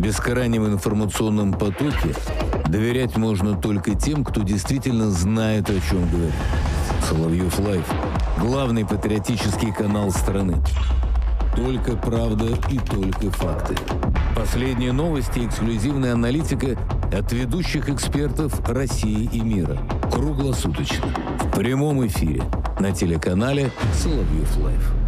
бескрайнем информационном потоке доверять можно только тем, кто действительно знает, о чем говорит. Соловьев Лайв – главный патриотический канал страны. Только правда и только факты. Последние новости и эксклюзивная аналитика от ведущих экспертов России и мира. Круглосуточно. В прямом эфире на телеканале Соловьев Лайв.